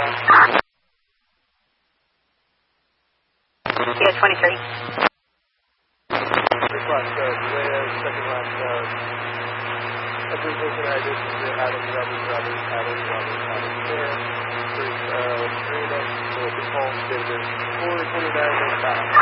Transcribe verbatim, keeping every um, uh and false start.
Yeah, twenty-three. First last, uh, delay, second last, uh, application I did is Adam, Robert, Robert, Adam, Robert, Adam, there. First, uh, three next, so the call statement, four twenty-nine, five.